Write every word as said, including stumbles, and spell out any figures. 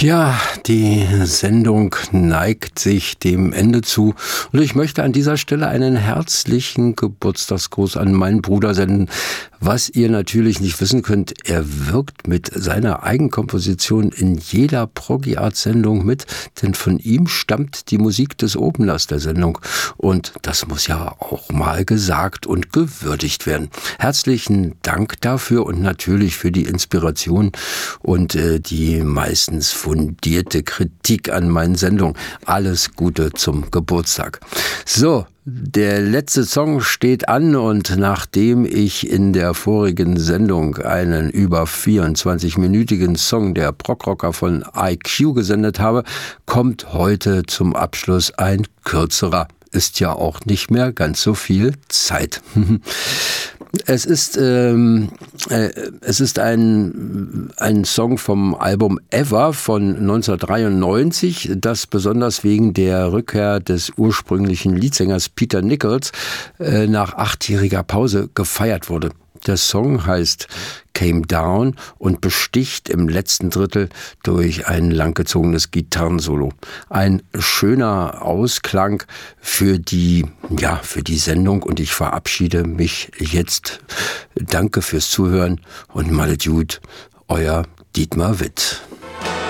Ja, die Sendung neigt sich dem Ende zu und ich möchte an dieser Stelle einen herzlichen Geburtstagsgruß an meinen Bruder senden. Was ihr natürlich nicht wissen könnt, er wirkt mit seiner Eigenkomposition in jeder Proggy-Art-Sendung mit, denn von ihm stammt die Musik des Openers der Sendung und das muss ja auch mal gesagt und gewürdigt werden. Herzlichen Dank dafür und natürlich für die Inspiration und äh, die meistens fundierte Kritik an meinen Sendungen. Alles Gute zum Geburtstag. So, der letzte Song steht an und nachdem ich in der vorigen Sendung einen über vierundzwanzig-minütigen Song der Prog-Rocker von I Q gesendet habe, kommt heute zum Abschluss ein kürzerer. Ist ja auch nicht mehr ganz so viel Zeit. Es ist ähm, äh, es ist ein ein Song vom Album Ever von neunzehnhundertdreiundneunzig, das besonders wegen der Rückkehr des ursprünglichen Leadsängers Peter Nichols äh, nach achtjähriger Pause gefeiert wurde. Der Song heißt Came Down und besticht im letzten Drittel durch ein langgezogenes Gitarrensolo. Ein schöner Ausklang für die, ja, für die Sendung und ich verabschiede mich jetzt. Danke fürs Zuhören und malet gut, euer Dietmar Witt.